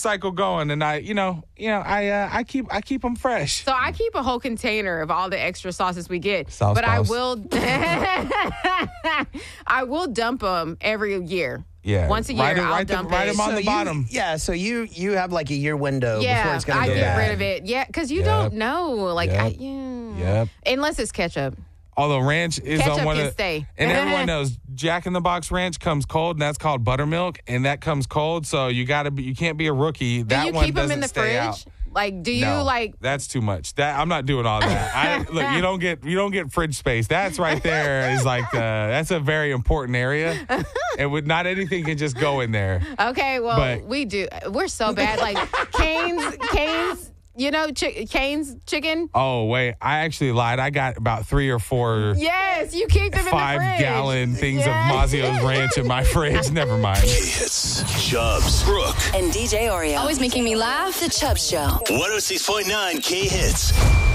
cycle going, and I keep them fresh. So I keep a whole container of all the extra sauces we get, Sauce but boss. I will dump them every year. Yeah, once a year I'll dump write it. them on the bottom. So you have like a year window before it's going to I go get bad. rid of it. Yeah, because you don't know, like, Yep. unless it's ketchup. Although ranch is Ketchup on one can of stay. And everyone knows Jack in the Box ranch comes cold, and that's called buttermilk, and that comes cold. So you can't be a rookie. Do that you one keep them doesn't in the stay fridge? out. Like, do you No, like? That's too much. That I'm not doing all that. Look, you don't get fridge space. That's right there is like that's a very important area. And not anything can just go in there. Okay, well, But- we do. We're so bad. Like Cane's. You know, Cane's chicken. Oh wait, I actually lied. I got about 3 or 4. Yes, you keep them in the fridge. 5-gallon things Yes. of Mazio's ranch in my fridge. Never mind. K-Hits, Chubbs, Brooke, And DJ Oreo. Always making me laugh. The Chubb Show. 106.9 K-Hits.